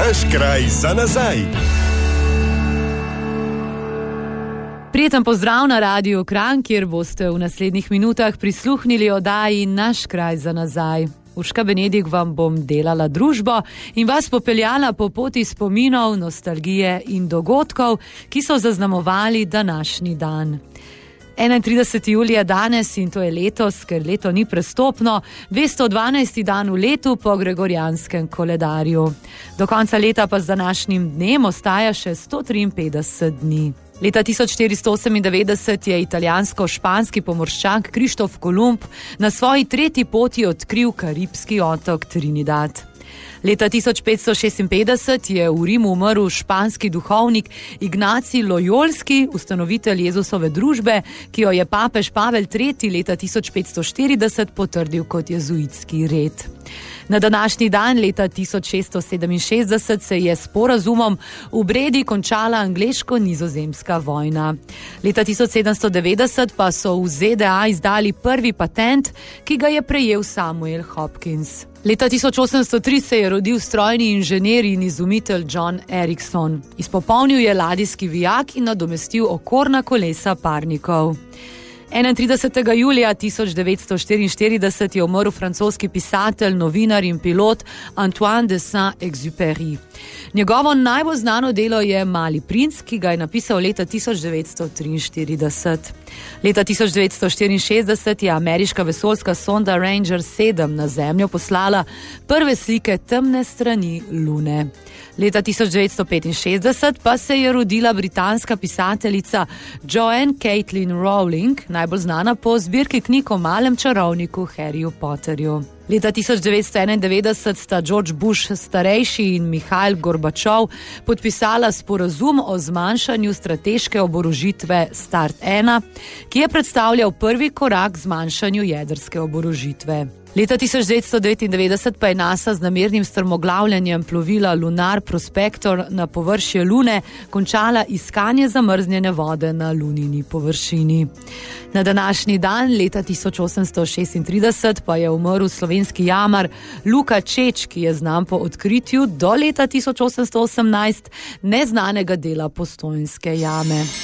Naš kraj za nazaj. Prijeten pozdrav na Radiu Kranj, kjer boste v naslednjih minutah prisluhnili oddaji Naš kraj za nazaj. Urška Benedik vam bom delala družbo in vas popeljala po poti spominov, nostalgije in dogodkov, ki so zaznamovali današnji dan. 31. julija danes in to je letos, ker leto ni prestopno, 212. dan v letu po gregorijanskem koledarju. Do konca leta pa z današnjim dnem ostaja še 153 dni. Leta 1498 je italijansko-španski pomorščak Krištof Kolumb na svoji tretji poti odkril karibski otok Trinidad. Leta 1556 je v Rimu umrl španski duhovnik Ignacij Lojolski, ustanovitelj Jezusove družbe, ki jo je papež Pavel III. Leta 1540 potrdil kot jezuitski red. Na današnji dan leta 1667 se je s sporazumom v Bredi končala angleško-nizozemska vojna. Leta 1790 pa so v ZDA izdali prvi patent, ki ga je prejel Samuel Hopkins. Leta 1803 se je rodil strojni inženir in izumitelj John Ericsson. Izpopolnil je ladijski vijak in nadomestil okorna kolesa parnikov. 31. julija 1944 je umrl francoski pisatelj, novinar in pilot Antoine de Saint-Exupéry. Njegovo najbolj znano delo je Mali princ, ki ga je napisal leta 1943. Leta 1964 je ameriška vesoljska sonda Ranger 7 na Zemljo poslala prve slike temne strani Lune. Leta 1965 pa se je rodila britanska pisateljica Joanne Caitlin Rowling, najbolj znana po zbirki knjig o malem čarovniku Harryju Potterju. Leta 1991 sta George Bush starejši in Mihail Gorbačov podpisala sporazum o zmanjšanju strateške oborožitve Start 1, ki je predstavljal prvi korak k zmanjšanju jedrske oborožitve. Leta 1999 pa je NASA z namernim strmoglavljanjem plovila Lunar Prospector na površje Lune končala iskanje zamrznjene vode na Lunini površini. Na današnji dan leta 1836 pa je umrl slovenski jamar Luka Čeč, ki je znan po odkritju do leta 1818 neznanega dela Postojnske jame.